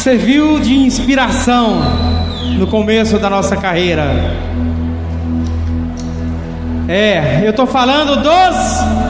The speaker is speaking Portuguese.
serviu de inspiração no começo da nossa carreira. Eu tô falando dos